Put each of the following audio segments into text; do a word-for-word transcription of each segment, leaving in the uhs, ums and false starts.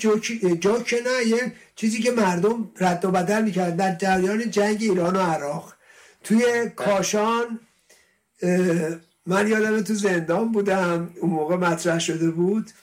جوک جوک نه، یه چیزی که مردم رد و بدل میکردن در جریان جنگ ایران و عراق. توی کاشان من یادم تو زندان بودم اون موقع مطرح شده بود،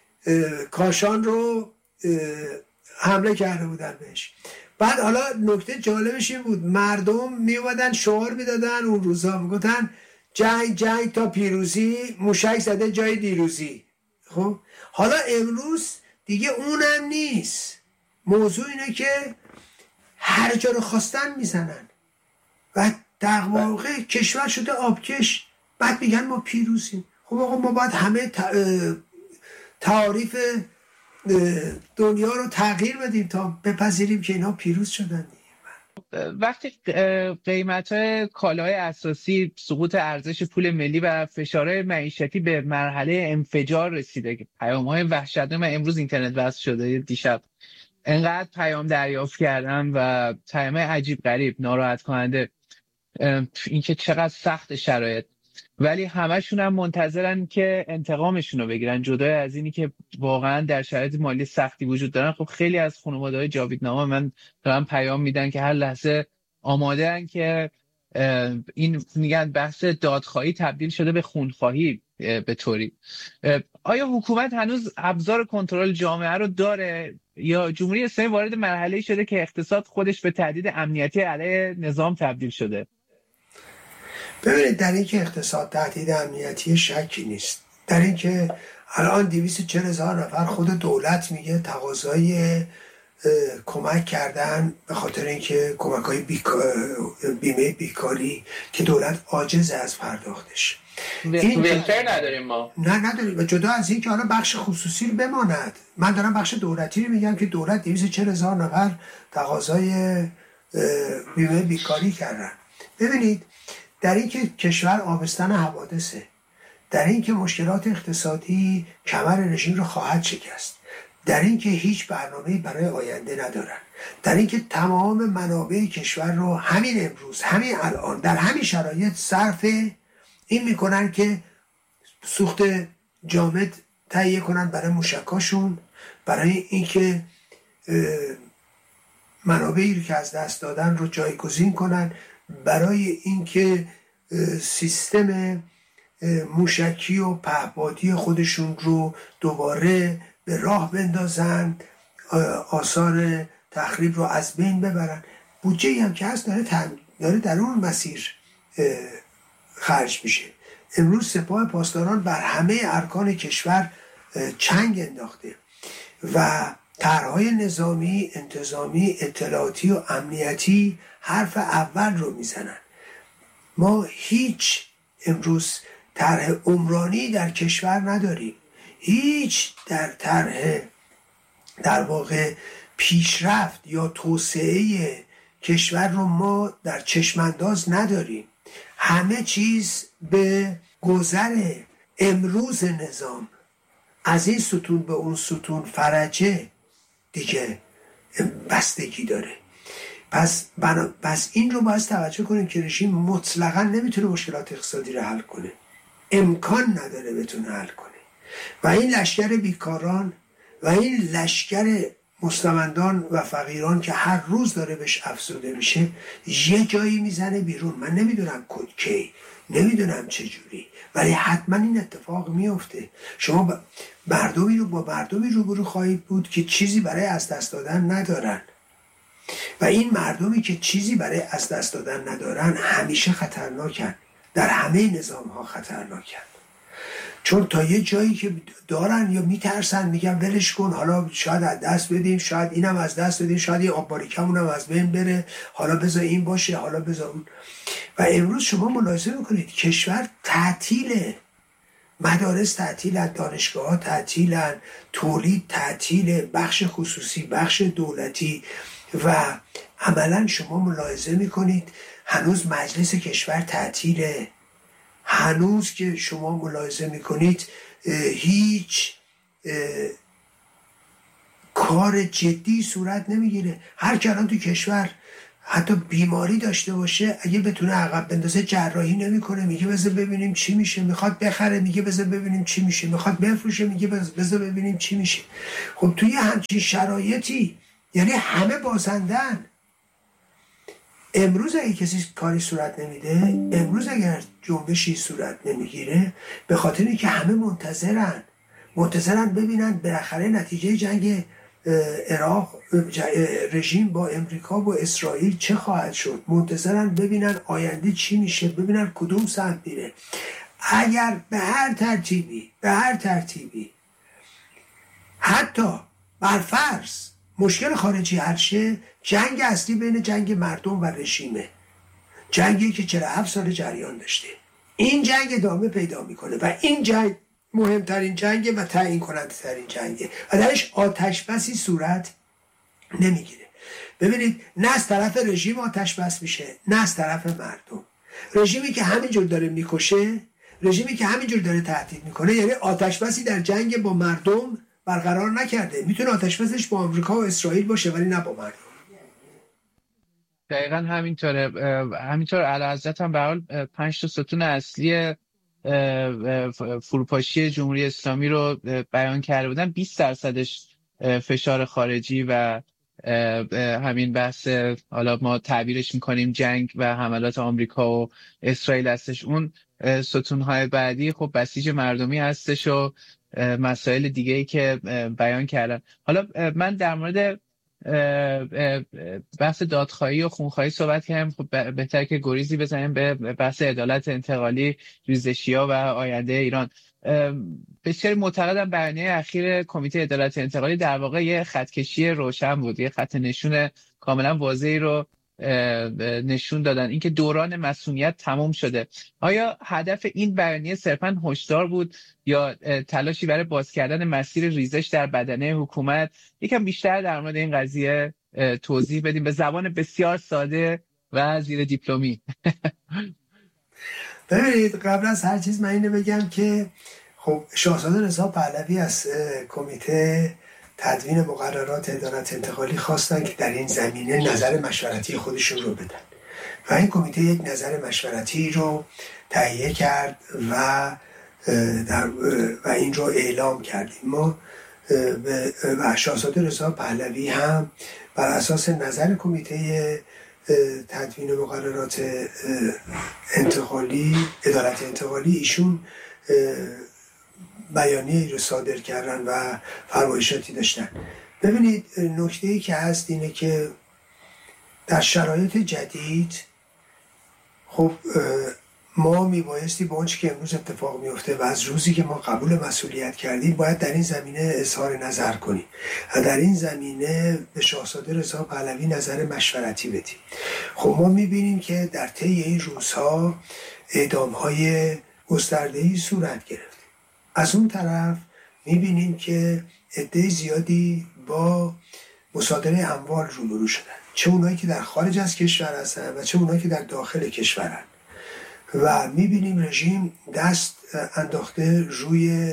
کاشان رو حمله کرده بودن بهش. بعد حالا نکته جالبش این بود مردم می اومدن شعار میدادن اون روزا، میگفتن جنگ جنگ تا پیروزی، موشک زده جای دیروزی. خب حالا امروز دیگه اونم نیست، موضوع اینه که هر جا رو خواستن میزنن و در واقع کشور شده آبکش. بعد میگن ما پیروزیم. خب آقا ما باید همه تعاریف دنیا رو تغییر بدیم تا بپذیریم که اینا پیروز شدن. وقتی قیمت کالاهای اساسی، سقوط ارزش پول ملی و فشارهای معیشتی به مرحله انفجار رسیده که پیام‌های وحشتناک، من امروز اینترنت وصل شده، دیشب انقدر پیام دریافت کردم و پیام‌های عجیب غریب ناراحت کننده، اینکه چقدر سخت شرایط، ولی همشون هم منتظرن که انتقامشون رو بگیرن. جدای از اینی که واقعا در شرایط مالی سختی وجود دارن، خب خیلی از خانواده‌های جاویدنامه من دارن پیام میدن که هر لحظه آماده ان که این میگن بحث دادخواهی تبدیل شده به خونخواهی به طوری. آیا حکومت هنوز ابزار کنترل جامعه رو داره یا جمهوری اسلامی وارد مرحله‌ای شده که اقتصاد خودش به تهدید امنیتی علیه نظام تبدیل شده؟ ببینید در این که اقتصاد تهدید امنیتی شکی نیست، در این که الان دویست و چهل هزار نفر خود دولت میگه تقاضای کمک کردن به خاطر اینکه کمک‌های بیکا... بیمه بیکاری که دولت عاجز از پرداختش. این ولفر نداریم ما. نه نداریم. و جدا از این که حالا بخش خصوصی رو بماند، من دارم بخش دولتی رو میگم که دولت دویست و چهل هزار نفر تقاضای بیمه بیکاری کردن. ببینید در این که کشور آبستن حوادثه، در این که مشکلات اقتصادی کمر رژیم رو خواهد شکست، در این که هیچ برنامه‌ای برای آینده ندارن، در این که تمام منابع کشور رو همین امروز، همین الان، در همین شرایط صرف این میکنن که سوخت جامد تهیه کنن برای موشکاشون، برای اینکه منابعی رو که از دست دادن رو جایگزین کنن، برای اینکه سیستم موشکی و پهپادی خودشون رو دوباره به راه بندازن، آثار تخریب رو از بین ببرن. بودجه‌ای هم که هست داره, داره در اون مسیر خرج میشه. امروز سپاه پاسداران بر همه ارکان کشور چنگ انداخته و طرح‌های نظامی، انتظامی، اطلاعاتی و امنیتی حرف اول رو میزنن. ما هیچ امروز طرح عمرانی در کشور نداریم، هیچ در طرح در واقع پیشرفت یا توسعه کشور رو ما در چشمانداز نداریم. همه چیز به گذر امروز نظام از این ستون به اون ستون فرجه دیگه بستگی داره. پس بنا... پس این رو باید توجه کنیم که رژیم مطلقا نمیتونه مشکلات اقتصادی رو حل کنه، امکان نداره بتونه حل کنه و این لشکر بیکاران و این لشکر مستمندان و فقیران که هر روز داره بهش افزوده میشه یه جایی میزنه بیرون. من نمیدونم کی، نمیدونم چجوری، ولی حتما این اتفاق میفته. شما مردمی رو با مردمی روبرو خواهید بود که چیزی برای از دست دادن ندارن و این مردمی که چیزی برای از دست دادن ندارن همیشه خطرناکن، در همه نظام ها خطرناکن، چون تا یه جایی که دارن یا میترسن میگن ولش کن، حالا شاید از دست بدیم، شاید اینم از دست بدیم، شاید یه آباریکمون هم از بین بره، حالا بذار این باشه، حالا بذار اون. و امروز شما ملاحظه میکنید کشور تعطیله، مدارس تعطیلن، دانشگاه ها تعطیلن، تولید تعطیله، بخش خصوصی، بخش دولتی و عملا شما ملاحظه میکنید هنوز مجلس کشور تعطیله، هنوز که شما ملاحظه میکنید هیچ کار جدی صورت نمیگیره. هر کلان تو کشور حتی بیماری داشته باشه اگه بتونه عقب بندازه جراحی نمیکنه، میگه بذار ببینیم چی میشه. میخواد بخره میگه بذار ببینیم چی میشه. میخواد بفروشه میگه بذار ببینیم چی میشه. خب توی همچین شرایطی یعنی همه بازندن. امروز اگه کسی کاری صورت نمیده، امروز اگر جنبشی صورت نمیگیره، به خاطر اینکه همه منتظرن منتظرن ببینن بالاخره نتیجه جنگ عراق، رژیم با امریکا و اسرائیل چه خواهد شد. منتظرن ببینن آینده چی میشه، ببینن کدوم سمت میره. اگر به هر ترتیبی به هر ترتیبی حتی بر فرض مشکل خارجی هر شه، جنگ اصلی بین جنگ مردم و رژیمه، جنگی که چهل و هفت سال جریان داشته، این جنگ ادامه پیدا میکنه و این جنگ مهمترین جنگه و تعیین کننده ترین جنگه و درش آتش بسی صورت نمیگیره. ببینید نه از طرف رژیم آتش بس میشه نه از طرف مردم. رژیمی که همینجور داره میکشه، رژیمی که همینجور داره تهدید میکنه، یعنی آتش بسی در جنگ با مردم برقرار نکرده. میتونه آتش بسش با آمریکا و اسرائیل باشه ولی نه با مردم. دقیقا همینطوره. همینطور اعلیحضرت هم به حال پنج تا ستون اصلی فروپاشی جمهوری اسلامی رو بیان کرده بودن. بیست درصدش فشار خارجی و همین بحث، حالا ما تعبیرش میکنیم جنگ و حملات آمریکا و اسرائیل هستش. اون ستونهای بعدی خب بسیج مردمی هستش و مسائل دیگه ای که بیان کردن. حالا من در مورد بحث دادخواهی و خونخواهی صحبت کردیم، خب بهتر که گریزی بزنیم به بحث عدالت انتقالی، ریزشی‌ها و آینده ایران. بسیاری معتقدم بیانیه اخیر کمیته عدالت انتقالی در واقع یه خطکشی روشن بود، یه خط نشون کاملا واضحی رو نشون دادن، اینکه دوران مسئولیت تمام شده. آیا هدف این بیانیه صرفاً هشدار بود یا تلاشی برای باز کردن مسیر ریزش در بدنه حکومت؟ یکم بیشتر در مورد این قضیه توضیح بدیم به زبان بسیار ساده و زیر دیپلمی. ببینید قبل از هر چیز من اینو بگم که خب شاهزاده رضا پهلوی از کمیته تدوین مقررات عدالت انتقالی خواستن که در این زمینه نظر مشورتی خودشون رو بدن و این کمیته یک نظر مشورتی رو تهیه کرد و در و این رو اعلام کردیم. ما و شاهزاده رضا پهلوی هم بر اساس نظر کمیته تدوین مقررات انتقالی عدالت انتقالی ایشون بیانیه‌ای رو صادر کردن و فرمایشاتی داشتن. ببینید نکته‌ای که هست اینه که در شرایط جدید خب ما میبایستی با آنچه که امروز اتفاق میفته و از روزی که ما قبول مسئولیت کردیم باید در این زمینه اظهار نظر کنیم و در این زمینه به شاهزاده رضا پهلوی نظر مشورتی بدیم. خب ما میبینیم که در طی این روزها اعدام‌های گسترده‌ای صورت گرفت. از اون طرف میبینیم که عده زیادی با مصادره اموال روبرو شدن، چه اونایی که در خارج از کشور هستن و چه اونایی که در داخل کشورن و میبینیم رژیم دست انداخته روی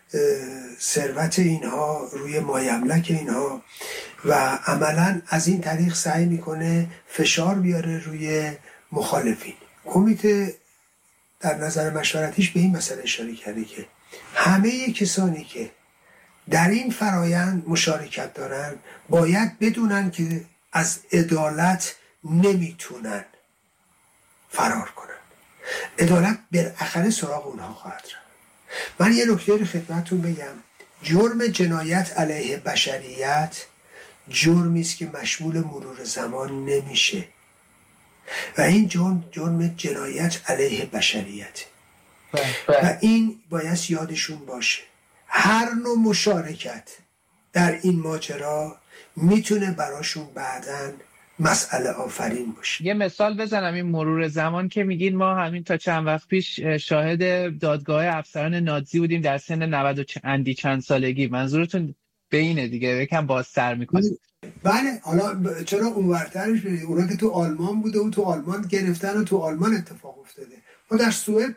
ثروت اینها، روی مایملک اینها و عملا از این طریق سعی میکنه فشار بیاره روی مخالفین. کمیته در نظر مشورتیش به این مسئله اشاره کرده که همه کسانی که در این فرایند مشارکت دارن باید بدونن که از عدالت نمیتونن فرار کنن. عدالت بالاخره سراغ اونها خواهد رفت. من یه نکته رو خدمتتون بگم. جرم جنایت علیه بشریت جرمی است که مشمول مرور زمان نمیشه و این جرم جرم جنایت علیه بشریت و این باید یادشون باشه. هر نوع مشارکت در این ماجرا میتونه براشون بعداً مسئله آفرین باشه. یه مثال بزنم، این مرور زمان که میگین، ما همین تا چند وقت پیش شاهد دادگاه افسران نازی بودیم در سن نود و اندی چند سالگی. منظورتون به اینه دیگه، یکم بازتر میکنید. بله، حالا چرا اونورترش برید؟ اونا که تو آلمان بوده و تو آلمان گرفتن و تو آلمان اتفاق افتاده. ما در سوئد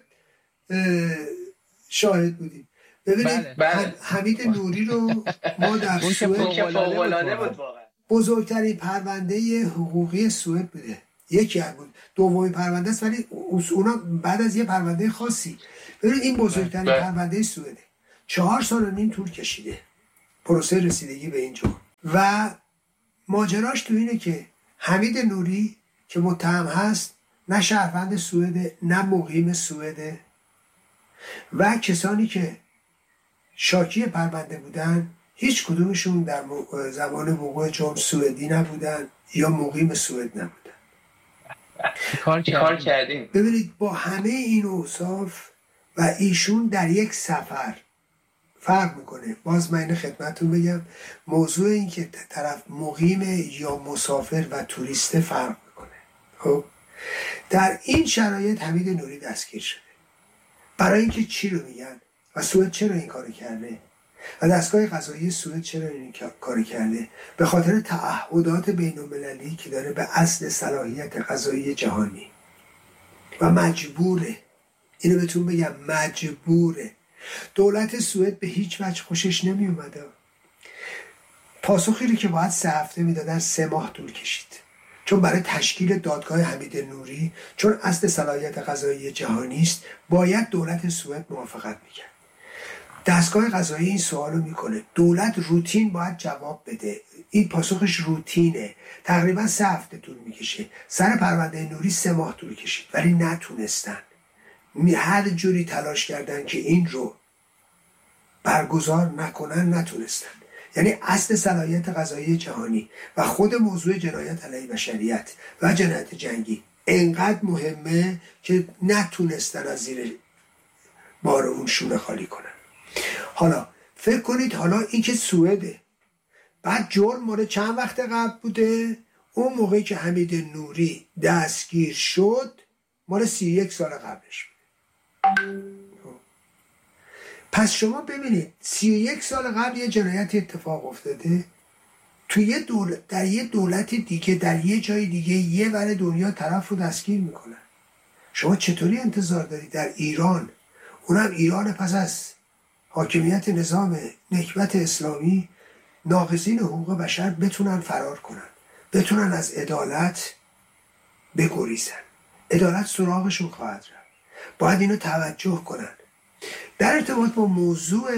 شاهد بودیم. ببینید بله. بله. حمید نوری رو ما در سوئد فوق‌العاده بود واقعا. بزرگترین پرونده حقوقی سوئد بوده، یکی از بود دومین پرونده است، ولی اونا بعد از یه پرونده خاصی. ببینید این بزرگترین پرونده سوئده، چهار سال و نیم طول کشیده پروسه رسیدگی به اینجا و ماجراش تو اینه که حمید نوری که متهم هست نه شهروند سوئده نه مقیم سوئده و کسانی که شاکی پرونده بودن هیچ کدومشون در زمان وقوع جرم سوئدی نبودن یا مقیم سوئد نبودن. کار کردیم. ببینید با همه این اوصاف و ایشون در یک سفر فرق میکنه. باز من خدمتتون بگم موضوع این که طرف مقیم یا مسافر و توریست فرق میکنه. خب در این شرایط حمید نوری دستگیر شده. برای اینکه چی رو میگن و سوئد چرا این کارو کرده و دستگاه قضایی سوئد چرا این کارو کرده؟ به خاطر تعهدات بین‌المللی که داره به اصل صلاحیت قضایی جهانی و مجبوره. اینو بهتون بگم مجبوره. دولت سوئد به هیچ وجه خوشش نمی اومده. پاسخی رو که باید سه هفته میدادن سه ماه طول کشید، چون برای تشکیل دادگاه حمید نوری، چون اصل صلاحیت قضایی جهانی است، باید دولت سوئد موافقت میکرد. دستگاه قضایی این سوالو میکنه، دولت روتین باید جواب بده. این پاسخش روتینه، تقریبا سه هفته طول میکشه. سر پرونده نوری سه ماه طول کشید ولی نتونستن، هر جوری تلاش کردن که این رو برگزار نکنن نتونستن. یعنی اصل صلاحیت قضایی جهانی و خود موضوع جنایت علیه بشریت و جنایت جنگی انقدر مهمه که نتونستن از زیر بار اون شونه خالی کنن. حالا فکر کنید حالا این که سوئده، بعد جرم مال چند وقت قبل بوده؟ اون موقعی که حمید نوری دستگیر شد مال سی یک سال قبلش بود. پس شما ببینید سی یک سال قبل یه جنایت اتفاق افتاده توی یه دولت، در یه دولت دیگه در یه جای دیگه یه ور دنیا طرف رو دستگیر میکنن. شما چطوری انتظار دارید در ایران، اونم ایران پس از حاکمیت نظام نکبت اسلامی، ناقضین حقوق بشر بتونن فرار کنن، بتونن از عدالت بگریزن؟ عدالت سراغشون خواهد رفت. باید اینو توجه کنن. در ارتباط با موضوع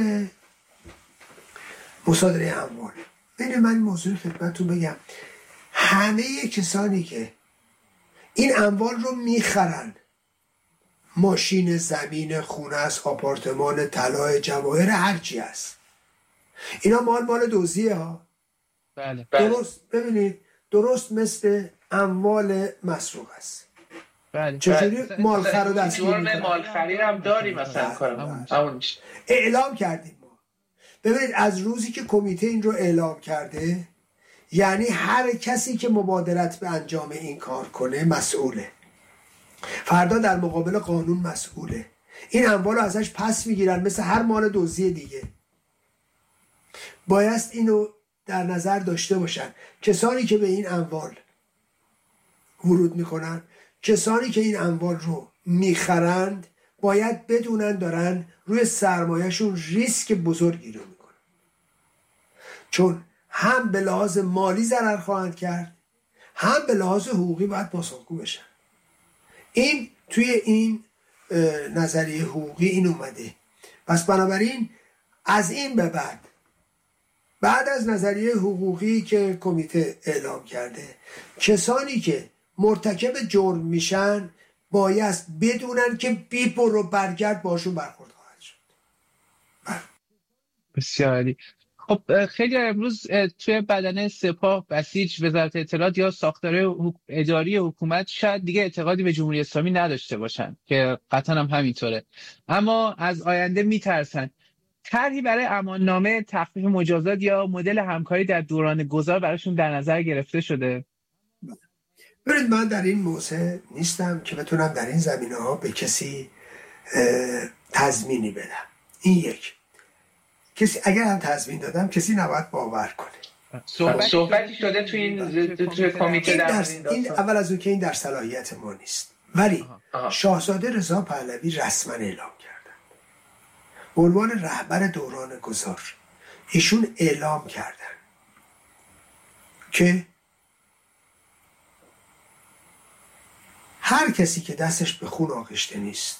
مصادره اموال، ببین من موضوع خدمتتون بگم، همه کسانی که این اموال رو میخرن، ماشین، زمین، خونه است، آپارتمان، طلا، جواهر، هرچی هست، اینا مال مال دزدیه ها. بله. درست ببینید، درست مثل اموال مسروق است. بله. چجوری مالخر رو دستگیر میکنن؟ مالخری هم داریم مثلا کارم همون میشه. اعلام کردیم ما. ببینید از روزی که کمیته این رو اعلام کرده، یعنی هر کسی که مبادرت به انجام این کار کنه مسئوله، فردا در مقابل قانون مسئوله. این اموال رو ازش پس میگیرن مثل هر مال دزدی دیگه. بایست اینو در نظر داشته باشن کسانی که به این اموال ورود میکنن، کسانی که این اموال رو میخرند، باید بدونن دارن روی سرمایهشون ریسک بزرگی رو میکنن، چون هم به لحاظ مالی ضرر خواهند کرد، هم به لحاظ حقوقی باید پاسخگو بشن. این توی این نظریه حقوقی این اومده. پس بنابراین از این به بعد، بعد از نظریه حقوقی که کمیته اعلام کرده، کسانی که مرتکب جرم میشن بایست بدونن که بی برو برگرد باشون برخورد خواهد شد. بسیار عالی. خب خیلی امروز توی بدنه سپاه، بسیج، وزارت اطلاعات یا ساختار اداری حکومت شاید دیگه اعتقادی به جمهوری اسلامی نداشته باشن که قطعا هم همینطوره، اما از آینده میترسن. طرحی برای اماننامه، تخفیف مجازات یا مدل همکاری در دوران گذار براشون در نظر گرفته شده؟ ببینید من در این موضع نیستم که بتونم در این زمینه ها به کسی تضمینی بدم. این یک. کسی اگر هم تضمین دادم کسی نباید باور کنه. صحبتی, صحبتی شده تو این تو کمیته در این, این اول از اون که این در صلاحیت ما نیست، ولی آها. شاهزاده رضا پهلوی رسما اعلام کردن به عنوان رهبر دوران گذار. ایشون اعلام کردن که هر کسی که دستش به خون آغشته نیست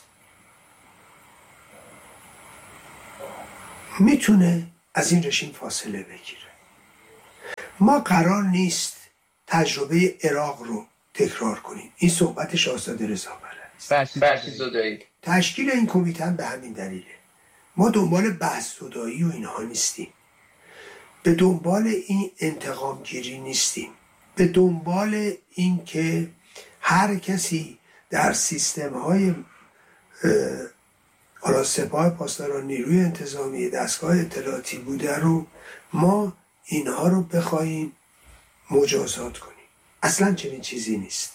میتونه از این رژیم فاصله بگیره. ما قرار نیست تجربه عراق رو تکرار کنیم. این صحبت شاهزاده رضا پهلوی. تشکیل این کمیته هم به همین دلیله. ما دنبال بحث زدایی و اینها نیستیم، به دنبال این انتقام گیری نیستیم، به دنبال این که هر کسی در سیستم های حالا سپاه پاسداران، نیروی انتظامی، دستگاه اطلاعاتی بوده رو ما اینها رو بخوایم مجازات کنیم. اصلا چنین چیزی نیست.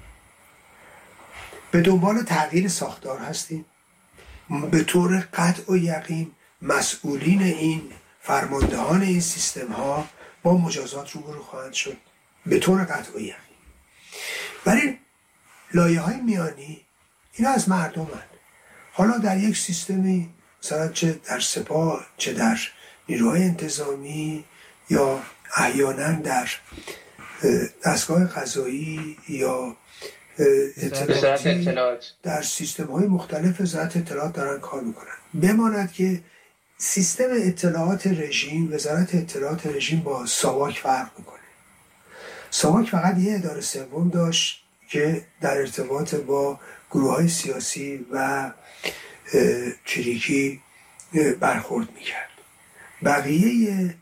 به دنبال تغییر ساختار هستیم. به طور قطع و یقین مسئولین این فرماندهان این سیستم ها با مجازات روبرو خواهند شد، به طور قطع و یقین. ولی لایه های میانی اینا از مردم هست. حالا در یک سیستمی مثلا چه در سپاه، چه در نیروهای انتظامی، یا احیانا در دستگاه قضایی یا اطلاعاتی، در سیستم های مختلف وزارت اطلاعات دارن کار میکنن. بماند که سیستم اطلاعات رژیم، وزارت اطلاعات رژیم با ساواک فرق میکنه. ساواک فقط یه اداره سوم داشت که در ارتباط با گروه های سیاسی و چریکی برخورد میکرد. بقیه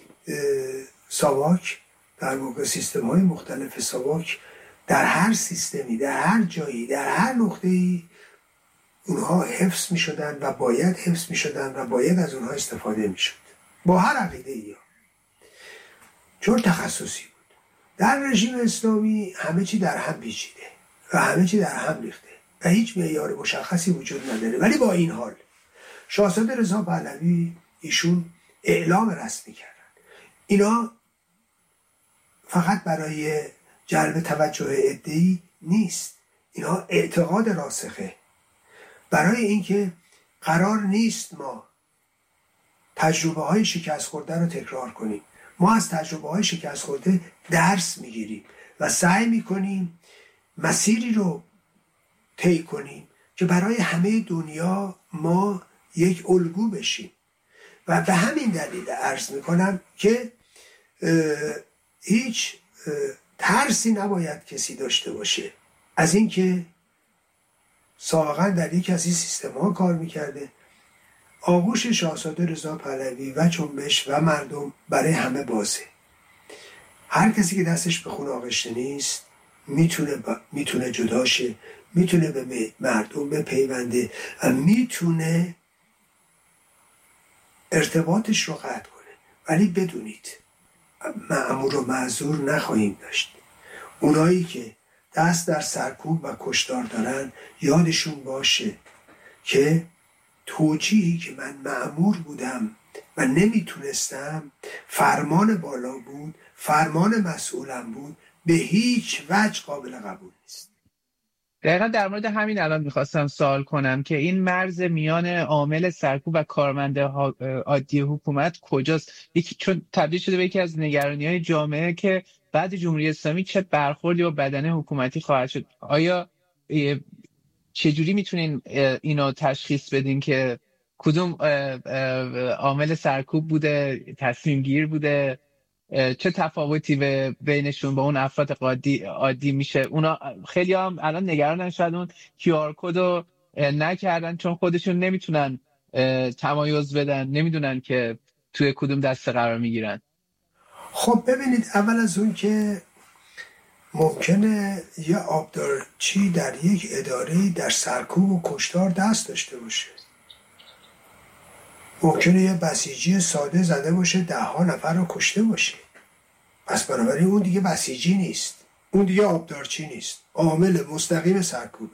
ساواک در واقع سیستم های مختلف ساواک در هر سیستمی، در هر جایی، در هر نقطه‌ای اونها حفظ میشدن و باید حفظ میشدن و باید از اونها استفاده میشد با هر عقیده ای، چون تخصصی بود. در رژیم اسلامی همه چی در هم پیچیده و همه چی در هم ریخته و هیچ معیار مشخصی وجود نداره. ولی با این حال شاهزاده رضا پهلوی ایشون اعلام رسمی کردن. اینا فقط برای جلب توجه عده‌ای نیست، اینا اعتقاد راسخه برای اینکه قرار نیست ما تجربه های شکست خورده رو تکرار کنیم. ما از تجربه های شکست خورده درس میگیریم و سعی میکنیم مسیری رو طی کنیم که برای همه دنیا ما یک الگو بشیم. و به همین دلیل عرض میکنم که هیچ ترسی نباید کسی داشته باشه از اینکه سابقا در یک از این سیستم ها کار میکرده. آغوش شاهزاده رضا پهلوی و جنبش و مردم برای همه بازه. هر کسی که دستش به خون آغشته نیست میتونه با... میتونه جداشه، میتونه به مردم بپیونده و میتونه ارتباطش رو قطع کنه. ولی بدونید مأمور و معذور نخواهیم داشت. اونایی که دست در سرکوب و کشتار دارن یادشون باشه که توجیهی که من مأمور بودم و نمیتونستم، فرمان بالا بود، فرمان مسئولم بود، به هیچ وجه قابل قبول نیست. دقیقا در مورد همین الان میخواستم سوال کنم که این مرز میان عامل سرکوب و کارمند عادی حکومت کجاست؟ یکی چون تبدیل شده به یکی از نگرانی‌های جامعه که بعد جمهوری اسلامی چه برخوردی با بدنه حکومتی خواهد شد. آیا چجوری میتونین اینو تشخیص بدین که کدوم عامل سرکوب بوده، تصمیم گیر بوده، چه تفاوتی به بینشون با اون افراد عادی عادی میشه؟ اونا خیلی هم الان نگرانن شاید اون کیو آر کد رو نکردن چون خودشون نمیتونن تمایز بدن، نمیدونن که توی کدوم دسته قرار میگیرن. خب ببینید، اول از اون که ممکنه یه آبدارچی در یک اداره در سرکوب و کشتار دست داشته باشه. ممکنه یه بسیجی ساده زده باشه ده ها نفر رو کشته باشه. پس بنابراین اون دیگه بسیجی نیست، اون دیگه آبدارچی نیست، عامل مستقیم سرکوبه.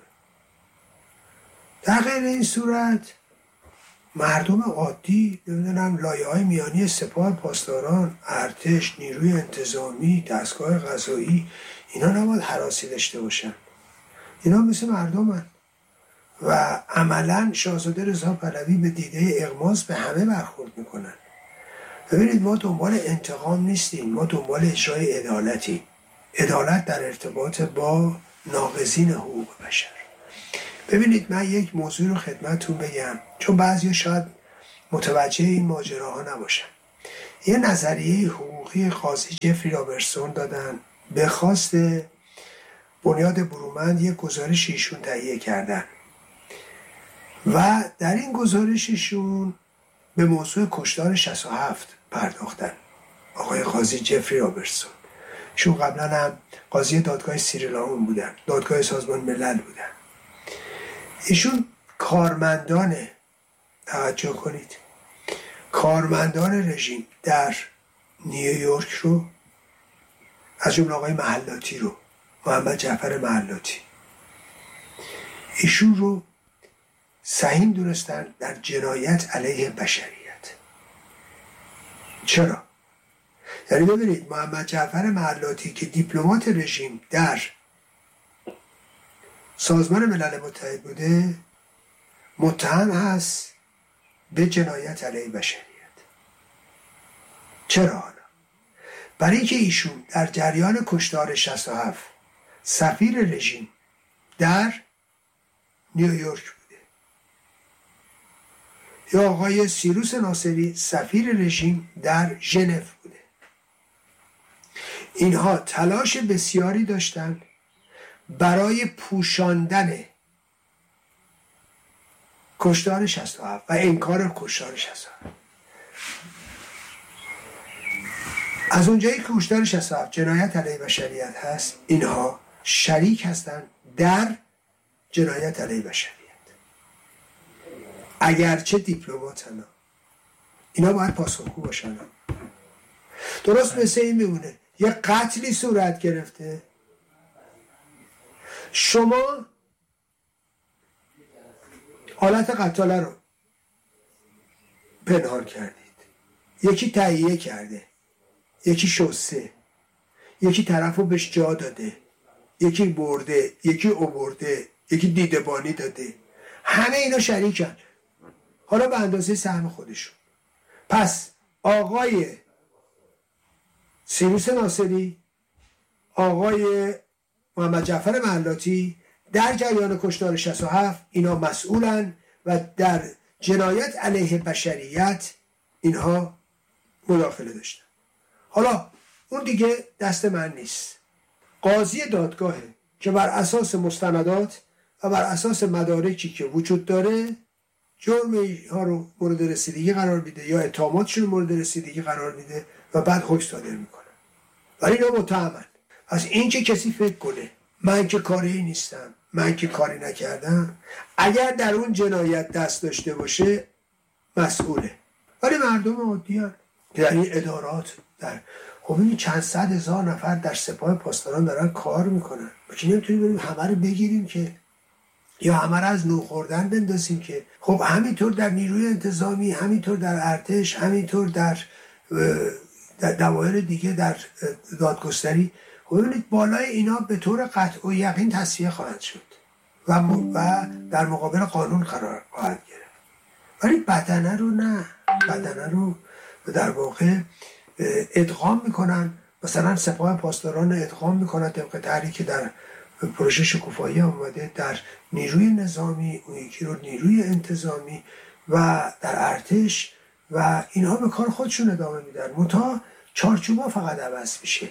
در غیر این صورت مردم عادی، نمیدونم لایه های میانی سپاه پاسداران، ارتش، نیروی انتظامی، دستگاه قضایی، اینا نباید هراسی داشته باشن. اینا مثل مردم هن. و عملا شاهزاده رضا پهلوی به دیده اغماس به همه برخورد میکنن ببینید ما دنبال انتقام نیستیم، ما دنبال اجرای عدالتیم. عدالت در ارتباط با ناقضین حقوق بشر. ببینید من یک موضوع رو خدمتتون بگم، چون بعضیا شاید متوجه این ماجراها نباشن. یه نظریه حقوقی قاضی جفری رابرتسون دادن، به خواست بنیاد برومند یک گزارش ایشون تهیه کردن و در این گزارششون به موضوع کشتار شصت و هفت پرداختن. آقای قاضی جفری رابرتسون شون قبلا هم قاضی دادگاه سریلائون بودن، دادگاه سازمان ملل بودن. ایشون کارمندان، توجه کنید، کارمندان رژیم در نیویورک رو، از جمله آقای محلاتی رو، محمد جعفر محلاتی، ایشون رو سهیم دونستن در جنایت علیه بشریت. چرا؟ یعنی ببینید محمد جعفر محلاتی که دیپلمات رژیم در سازمان ملل متحد بوده، متهم هست به جنایت علیه بشریت. چرا حالا؟ برای اینکه ایشون در جریان کشتار شصت و هفت سفیر رژیم در نیویورک بوده، یا آقای سیروس ناصری سفیر رژیم در ژنو بوده. اینها تلاش بسیاری داشتن برای پوشاندن کشتار شصت و هفت و انکار کشتار شصت و هفت. از اونجایی که کشتار شصت و هفت جنایت علیه بشریت هست، اینها شریک هستن در جنایت علیه بشریت، اگرچه دیپلماتن. اینا باید پاسخگو باشن. درست مثل این میمونه یه قتلی صورت گرفته، شما حالت قتاله رو پنهان کردید، یکی تهیه کرده، یکی شسته، یکی طرف رو بهش جا داده، یکی برده، یکی آورده، یکی دیدبانی داده، همه اینا شریکن، حالا به اندازه سهم خودشون. پس آقای سیروس ناصری، آقای محمد جعفر محلاتی در جریان کشتار شصت و هفت اینا مسئولن و در جنایت علیه بشریت اینها مداخله داشتن. حالا اون دیگه دست من نیست، قاضی دادگاهه که بر اساس مستندات و بر اساس مدارکی که وجود داره جرم ها رو مورد رسیدگی قرار میده یا اتهاماتشون رو مورد رسیدگی قرار میده و بعد حکم صادر میکنه. ولی اینا متهمن. از این که کسی فکر کنه من که کاری نیستم، من که کاری نکردم، اگر در اون جنایت دست داشته باشه مسئوله. ولی مردم عادی هست در این ادارات، در خب این چند صد هزار نفر در سپاه پاسداران دارن کار میکنن، ما که نمیتونیم بریم همه رو بگیریم که، یا همه رو از نو خوردن بندازیم که. خب همینطور در نیروی انتظامی، همینطور در ارتش، همینطور در در دوایر دیگه در دادگستری. خب ببینید بالای اینا به طور قطع و یقین تصفیه خواهد شد و, و در مقابل قانون قرار خواهد گرفت. ولی بدنه رو نه، بدنه رو در واقع ادغام میکنن. مثلا سپاه پاسداران ادغام میکنن طبق طرحی که در پروژه شکوفایی اومده در نیروی نظامی، اون یکی رو نیروی انتظامی و در ارتش، و اینها به کار خودشون ادامه میدن، منتها چارچوبا فقط عوض میشه.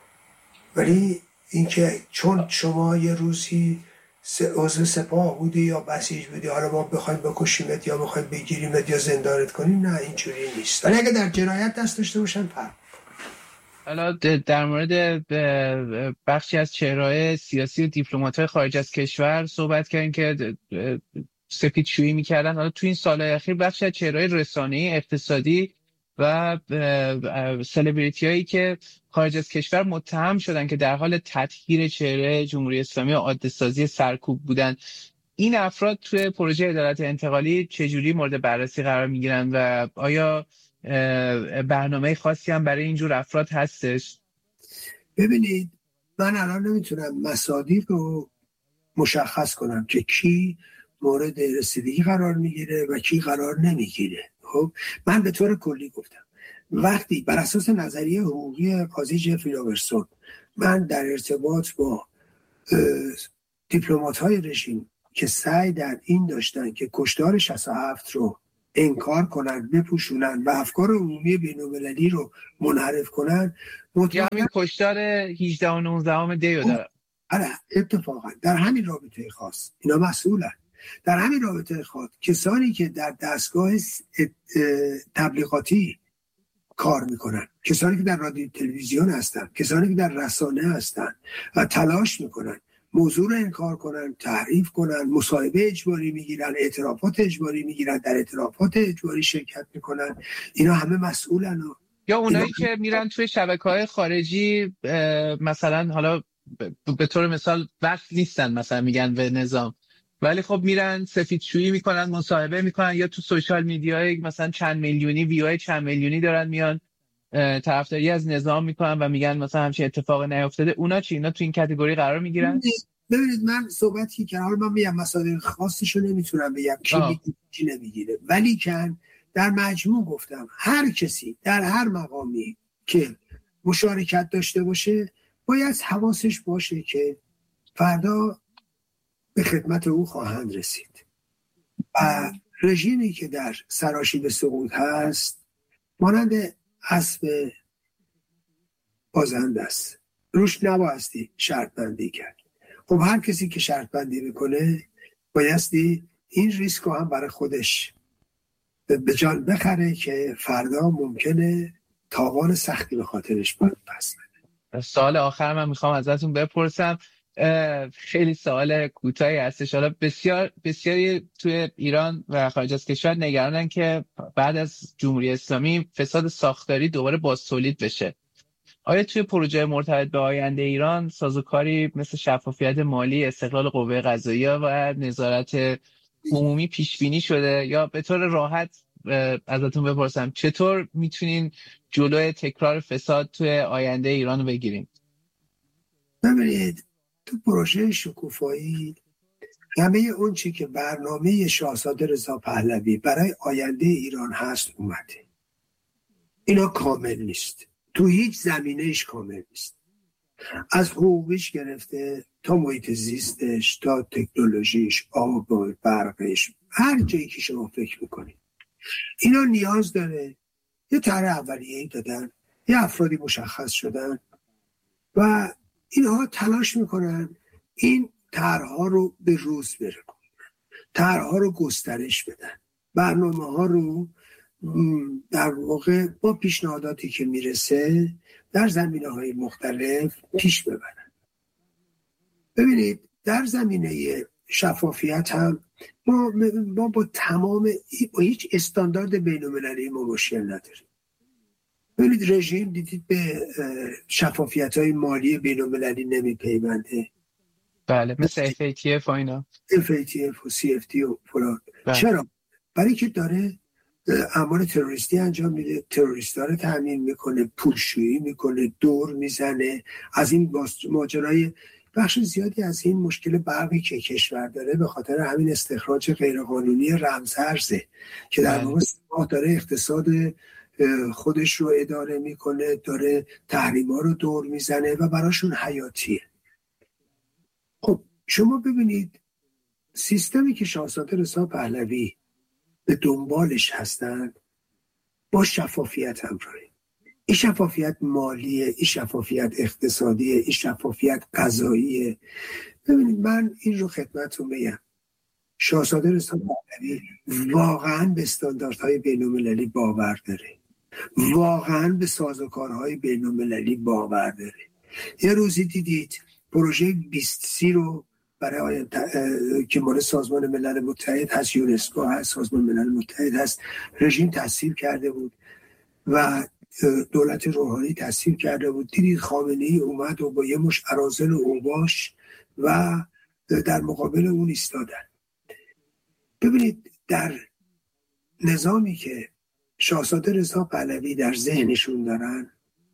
ولی اینکه چون شما یه روزی عضو سپاه بودی یا بسیج بودی حالا ما بخوایم بکشیمت یا بخوایم بگیریمت یا زندانت کنیم، نه اینجوری نیست. ولی اگه در جنایت دست داشته باشن فرق. حالا در مورد بخشی از چهره‌های سیاسی و دیپلمات‌های خارج از کشور صحبت کردیم که سفیدشویی می‌کردن. حالا تو این سال‌های اخیر بخشی از چهره‌های رسانه‌ای، اقتصادی و سلبریتی‌هایی که خارج از کشور متهم شدن که در حال تطهیر چهره جمهوری اسلامی و عاده‌سازی سرکوب بودن، این افراد توی پروژه عدالت انتقالی چجوری مورد بررسی قرار می‌گیرن و آیا برنامه خاصی هم برای اینجور افراد هستش؟ ببینید من الان نمیتونم مصادیق رو مشخص کنم که کی مورد رسیدگی قرار میگیره و کی قرار نمیگیره. خب من به طور کلی گفتم وقتی بر اساس نظریه حقوقی قاضی جفری رابرتسون من در ارتباط با دیپلمات‌های رژیم که سعی در این داشتن که کشتار شصت و هفت رو انکار کنن، بپوشونن و افکار عمومی بین‌المللی رو منحرف کنن، یا همین کشتار هجده و نوزده دیو داره. آره اتفاقا در همین رابطه خاص اینا مسئولن. در همین رابطه خاص کسانی که در دستگاه تبلیغاتی کار میکنن، کسانی که در رادیو تلویزیون هستن، کسانی که در رسانه هستن و تلاش میکنن موضوع رو انکار کنن، تحریف کنن، مصاحبه اجباری میگیرن، اعترافات اجباری میگیرن، در اعترافات اجباری شرکت میکنن، اینا همه مسئولن. و یا اونایی که میرن توی شبکه‌های خارجی مثلا حالا به طور مثال وصل نیستن، مثلا میگن به نظام، ولی خب میرن سفیدشویی میکنن، مصاحبه میکنن، یا تو سوشال میدیای مثلا چند میلیونی ویوهای چند میلیونی دارن، میان طرفداری از نظام میکنن و میگن مثلا همچین اتفاق نیافتاده. اونا چی؟ اینا تو این کاتگوری قرار میگیرن؟ ببینید من صحبتی که حالا من میگم مصادیق خاصشو نمیتونم بگم کی میگه کی نمیگیره، ولی کن در مجموع گفتم هر کسی در هر مقامی که مشارکت داشته باشه باید حواسش باشه که فردا به خدمت او خواهند رسید. و رژیمی که در سراشیب سقوط هست مانند اسب بازنده است، روش نبایستی شرط بندی کرد. خب هر کسی که شرط بندی میکنه بایستی این ریسک رو هم برای خودش به جان بخره که فردا ممکنه تاوان سختی به خاطرش پس بده. سوال آخر من میخوام ازتون بپرسم، خیلی سوال کوتاهی هستش. حالا بسیار بسیاری توی ایران و خارج از کشور نگرانن که بعد از جمهوری اسلامی فساد ساختاری دوباره بازتولید بشه. آیا توی پروژه مرتبط به آینده ایران سازوکاری مثل شفافیت مالی، استقلال قوه قضاییه و نظارت عمومی پیش بینی شده؟ یا به طور راحت ازتون بپرسم چطور میتونین جلوی تکرار فساد توی آینده ایران رو بگیریم؟ ببینید تو پروژه شکوفایی همه اون چی که برنامه شاهزاده رضا پهلوی برای آینده ایران هست اومده. اینا کامل نیست، تو هیچ زمینهش کامل نیست، از حقوقش گرفته تا محیط زیستش تا تکنولوژیش، آب و برقش، هر جایی که شما فکر میکنید. اینا نیاز داره یه طرح اولیه‌ای دادن، یه افرادی مشخص شدن و اینها تلاش میکنن این طرح‌ها رو به روز برسونن، طرح‌ها رو گسترش بدن، برنامه‌ها رو در واقع با پیشنهاداتی که میرسه در زمینه‌های مختلف پیش ببرن. ببینید در زمینه شفافیت هم ما, ما با تمام با هیچ استاندارد بین‌المللی ما مشکل نداریم. ببینید رژیم دیدید به شفافیت‌های مالی بین‌المللی نمیپیونده. بله مثل اف ای تی اف و اینا، اف ای تی اف و سی اف تی و فلان. چرا؟ برای که داره اعمال تروریستی انجام میده، تروریست‌ها رو تامین میکنه، پولشویی میکنه، دور میزنه. از این ماجرای بخش زیادی از این مشکل برقی که کشور داره به خاطر همین استخراج غیرقانونی رمزارزه که در واقع داره اقتصاد خودش رو اداره میکنه، داره تحریما رو دور میزنه و براشون حیاتیه. خب شما ببینید سیستمی که شاهزاده رضا پهلوی به دنبالش هستن با شفافیت همراهه. این شفافیت مالیه، این شفافیت اقتصادیه، این شفافیت قضاییه. ببینید من این رو خدمتتون بگم، شاهزاده رضا پهلوی واقعا به استانداردهای بین‌المللی باور داره، واقعا به سازوکارهای بین‌المللی باور داره. یه روزی دیدید پروژه بیست سی رو برای که مال سازمان ملل متحد هست، یونسکو هست، سازمان ملل متحد هست، رژیم تصویب کرده بود و دولت روحانی تصویب کرده بود. دیدید خامنه‌ای اومد و با یه مش اراذل و اوباش و در مقابل اون ایستادن. ببینید در نظامی که شاهزاده رضا پهلوی در ذهنشون دارن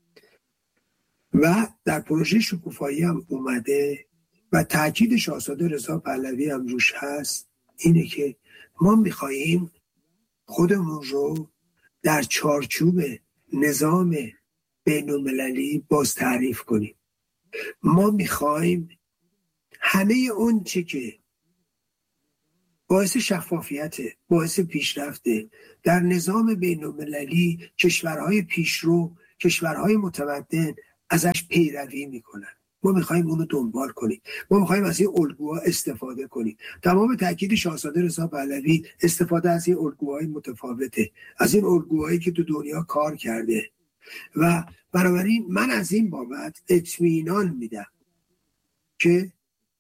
و در پروژه شکوفایی هم اومده و تاکید شاهزاده رضا پهلوی هم روش هست، اینه که ما میخواییم خودمون رو در چارچوب نظام بین‌المللی باز تعریف کنیم. ما میخوایم همه اون چه که باعث شفافیت، باعث پیشرفته در نظام بین‌المللی کشورهای پیشرو، کشورهای متمدن ازش پیروی میکنن، ما میخوایم اونو دنبال کنیم. ما میخوایم از این الگوها استفاده کنیم. تمام تاکید شاهزاده رضا پهلوی استفاده از این الگوهای متفاوته، از این الگوهایی که تو دنیا کار کرده و بنابراین من از این بابت اطمینان میدم که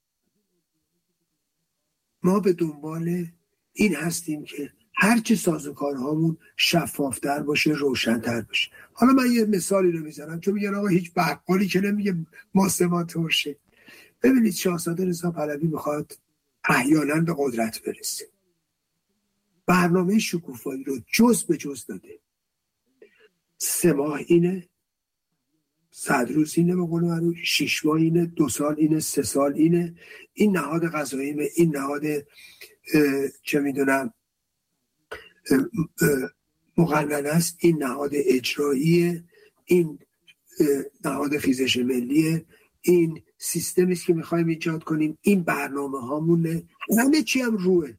ما به دنبال این هستیم که هرچه سازوکارهامون شفافتر باشه، روشن‌تر باشه. حالا من یه مثالی رو میزنم، چون میگن آقا هیچ بقالی که نمیگه ماست ما ترشه. ببینید شاهزاده رضا پهلوی میخواد احیانا به قدرت برسه، برنامه شکوفایی رو جز به جز داده. سه ماه اینه، صد روز اینه، به قول معروف شش ماه اینه، دو سال اینه، سه سال اینه. این نهاد قضاییه، این نهاد چه میدونم مقننه است، این نهاد اجراییه، این نهاد خیزش ملیه، این سیستمی است که میخوایم ایجاد کنیم، این برنامه هامونه، همه چی هم روه.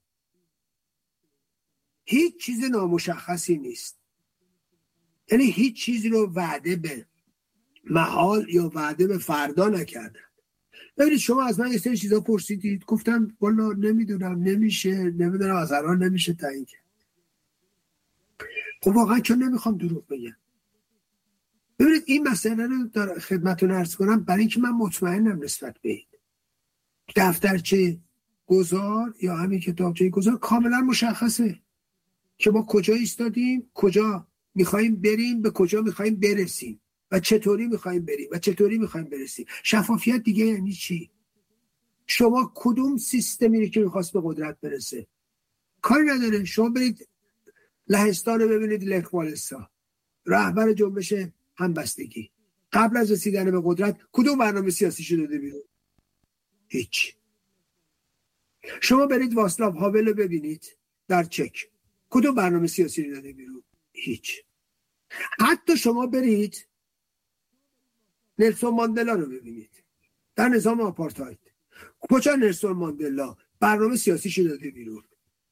هیچ چیز نامشخصی نیست، یعنی هیچ چیزی رو وعده به محال یا وعده به فردا نکردن. ببینید شما از من یه سری چیزا پرسیدید، گفتم والا نمیدونم، نمیشه، نمیدونم، از الان نمیشه تعیین کرد. خب واقعا که نمیخوام دروغ بگم. ببینید این مسئله رو در خدمتتون عرض کنم برای اینکه من مطمئنم نسبت به این دفترچه گذار یا همین کتابچه گذار کاملا مشخصه که ما کجا ایستادیم، کجا میخوایم بریم، به کجا میخوایم برسیم و چطوری میخوایم بریم و چطوری میخوایم برسیم. شفافیت دیگه یعنی چی؟ شما کدوم سیستمی رو که میخواست به قدرت برسه کاری نداره. شما برید لهستان رو ببینید، لک والسا رهبر جنبش همبستگی قبل از رسیدن به قدرت کدوم برنامه سیاسی شده داده بیرون؟ هیچ. شما برید واسلاو هاول رو ببینید در چک، کدوم برنامه سیاسی رو داده بیرون؟ هیچ. حتی شما برید نلسون ماندلا رو ببینید در نظام آپارتاید، کجا نلسون ماندلا برنامه سیاسی شده داده بیرون؟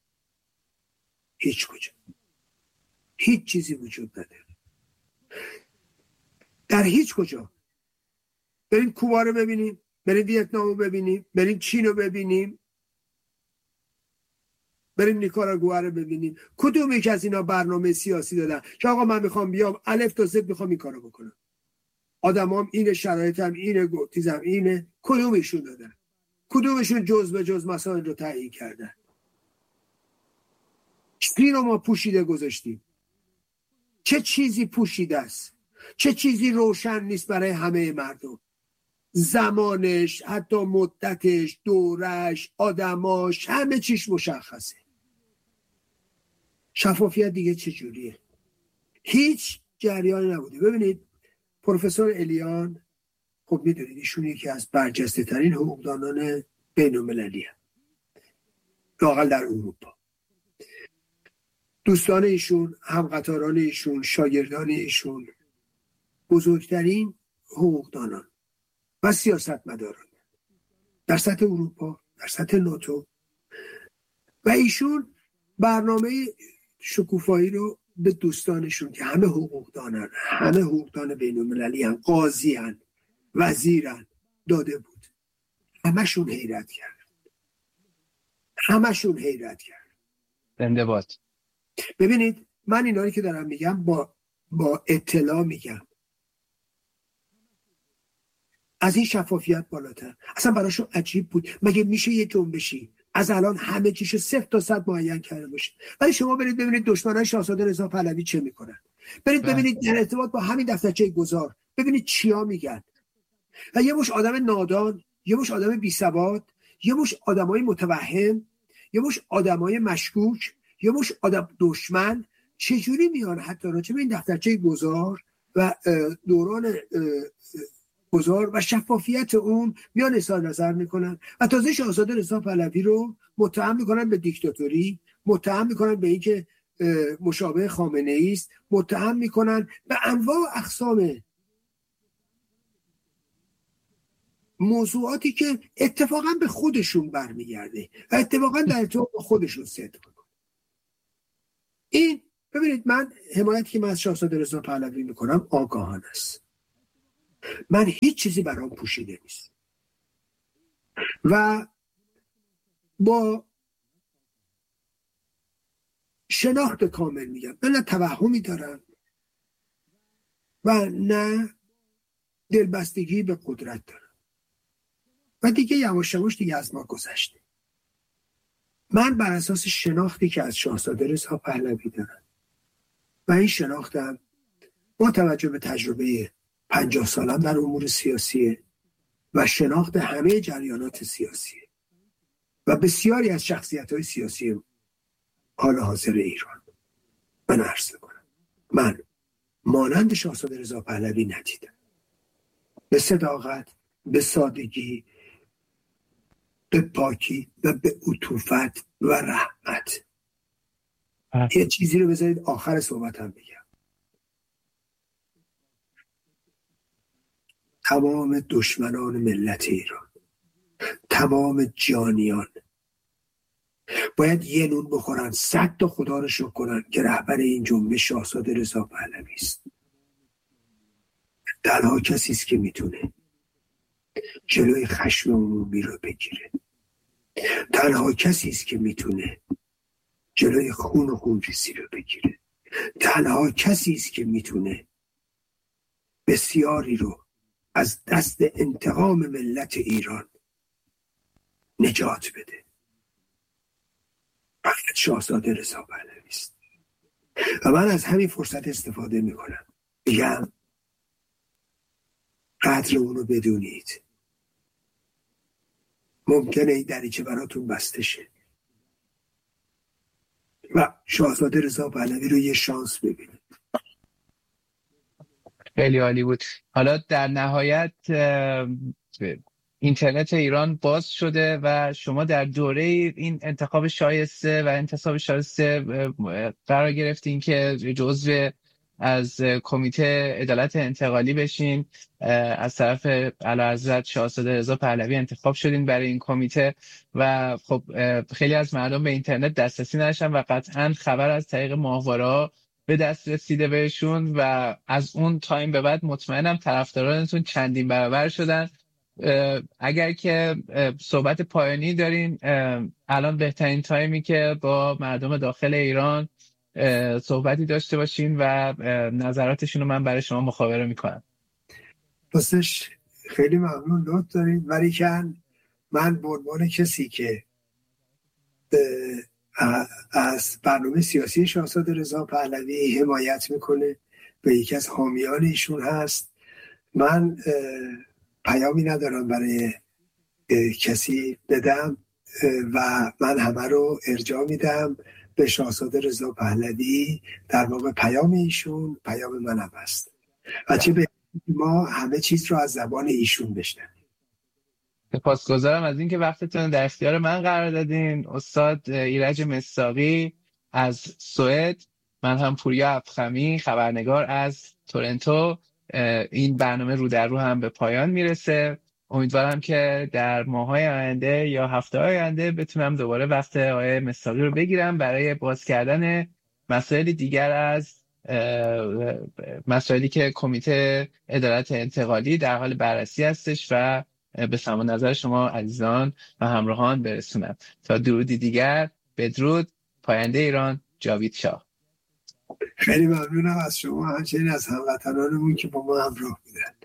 هیچ کجا. هیچ چیزی وجود نداره در هیچ کجا. بریم کوبا رو ببینیم، بریم ویتنام رو ببینیم، بریم چین رو ببینیم، بریم نیکاراگوئه رو ببینیم. کدوم یک از اینا برنامه سیاسی دادن که آقا من میخوام بیام الف تا زد میخوام این کارو بکنم، آدمام اینه، شرایطم اینه، گفتیزم اینه؟ کدومشون دادن؟ کدومشون جز به جز مسائل رو تعیین کردن؟ چی رو ما پوشیده گذاشتیم؟ چه چیزی پوشیده است؟ چه چیزی روشن نیست برای همه مردم؟ زمانش، حتی مدتش، دورش، آدماش، همه چیش مشخصه. شفافیت دیگه چجوریه؟ هیچ جریانی نبوده. ببینید پروفسور الیان، خب میدونید ایشون یکی از برجسته ترین حقوقدانان بین المللی هست لااقل در اروپا. دوستان ایشون، همقطاران ایشون، شاگردان ایشون بزرگترین حقوقدانان و سیاستمداران در سطح اروپا، در سطح ناتو. و ایشون برنامه شکوفایی رو به دوستانشون که همه حقوقدانن، همه حقوقدان بین المللی هن، قاضی هن، وزیر هن، داده بود. همشون حیرت کرد. همشون حیرت کرد. زنده باد. ببینید من اینایی که دارم میگم با با اطلاع میگم. از این شفافیت بالاتر اصلا براشون عجیب بود. مگه میشه یه جنبشی از الان همه چیشو صفر تا صد معین کرده باشه؟ ولی شما برید ببینید دشمنان شاهزاده رضا پهلوی چه میکنن. برید ببینید در ارتباط با همین دفترچه گذار ببینید چیا میگن. و یه مش آدم نادان، یه مش آدم بی سواد، یه مش آدمای متوهم، یه مش آدمای مشکوک، یه مش آدم دشمن چجوری میان حتی راجع به این دفترچه گذار و دوران گذار و شفافیت اون میان اظهار نظر میکنن و تازه شاهزاده رضا پهلوی رو متهم میکنن به دیکتاتوری، متهم میکنن به اینکه مشابه خامنه ای است، متهم میکنن به انواع و اقسام موضوعاتی که اتفاقا به خودشون برمیگرده و اتفاقا در ارتباط با خودشون صدق میکنه. این ببینید، من حمایتی که من از شاهزاده رضا پهلوی میکنم آگاهانه است. من هیچ چیزی برام پوشیده نیست و با شناخت کامل میگم، من نه توهمی دارم و نه دلبستگی به قدرت دارم و دیگه یواش یواش دیگه از ما گذشته. من بر اساس شناختی که از شاهزاده رضا پهلوی دارم و این شناختم با توجه به تجربه پنجاه سالم در امور سیاسی و شناخت همه جریانات سیاسی و بسیاری از شخصیت‌های سیاسی حال حاضر ایران، من عرض کنم من مانند شاهزاده رضا پهلوی ندیدم. به صداقت، به سادگی، به پاکی و به عطوفت و رحمت. یه چیزی رو بذارید آخر صحبتم بگم. تمام دشمنان ملت ایران، تمام جانیان باید یه نون بخورن، صد تا خدا رو شکر کنن که رهبر این جنبش شاهزاده رضا پهلوی است. تنها کسی است که میتونه جلوی خشم عمومی رو بگیره. تنها کسی است که میتونه جلوی خون و خونریزی رو بگیره. تنها کسی است که میتونه بسیاری رو از دست انتقام ملت ایران نجات بده. فقط شاهزاده رضا پهلوی است. و من از همین فرصت استفاده میکنم، میگم قدر اونو بدونید. ممکنه این دریچه براتون بسته شه و شاهزاده رضا پهلوی رو یه شانس ببینید. خیلی عالی بود. حالا در نهایت اینترنت ایران باز شده و شما در دوره این انتخاب شایسته و انتصاب شایسته قرار گرفتین که جزو از کمیته عدالت انتقالی بشین. از طرف اعلیحضرت شاهزاده رضا پهلوی انتخاب شدین برای این کمیته و خب خیلی از مردم به اینترنت دسترسی نداشتن و قطعا خبر از طریق ماهواره‌ها به دست رسیده بهشون و از اون تایم به بعد مطمئنم طرفدارانتون چندین برابر شدن. اگر که صحبت پایانی دارین، الان بهترین تایمی که با مردم داخل ایران صحبتی داشته باشین و نظراتشون رو من برای شما مخابره میکنم. راستش خیلی ممنون، لطف دارین. ولی که من به عنوان کسی که از برنامه سیاسی شاهزاده رضا پهلوی حمایت میکنه، به یکی از حامیان ایشون هست، من پیامی ندارم برای کسی بدم و من همه رو ارجاع میدم به شاهزاده رضا پهلوی. در واقع پیام ایشون پیام منم هست و چه به ما همه چیز رو از زبان ایشون بشنویم. سپاسگزارم از اینکه وقتتون در اختیار من قرار دادین. استاد ایرج مصداقی از سوئد، من هم پوریا افخمی خبرنگار از تورنتو. این برنامه رو در رو هم به پایان میرسه. امیدوارم که در ماه‌های آینده یا هفته‌های آینده بتونم دوباره وقت آقای مصداقی رو بگیرم برای باز کردن مسائل دیگر از مسائلی که کمیته عدالت انتقالی در حال بررسی هستش و به سماع نظر شما عزیزان و همراهان برسونم. تا درودی دیگر، بدرود. پاینده ایران، جاوید شاه. خیلی ممنونم از شما، همچنین از هموطنانمون که با ما همراه بودن.